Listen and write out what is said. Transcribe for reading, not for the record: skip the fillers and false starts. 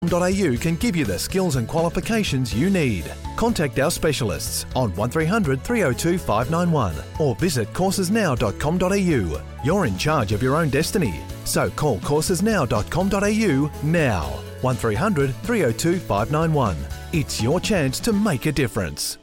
.au can give you the skills and qualifications you need. Contact our specialists on 1300 302 591 or visit coursesnow.com.au. You're in charge of your own destiny, so call coursesnow.com.au now. 1300 302 591. It's your chance to make a difference.